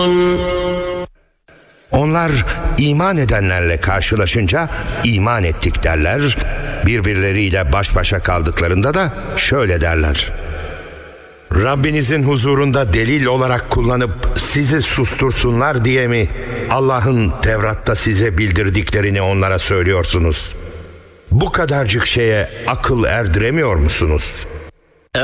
Onlar iman edenlerle karşılaşınca iman ettik derler, birbirleriyle baş başa kaldıklarında da şöyle derler: Rabbinizin huzurunda delil olarak kullanıp sizi sustursunlar diye mi Allah'ın Tevrat'ta size bildirdiklerini onlara söylüyorsunuz? Bu kadarcık şeye akıl erdiremiyor musunuz?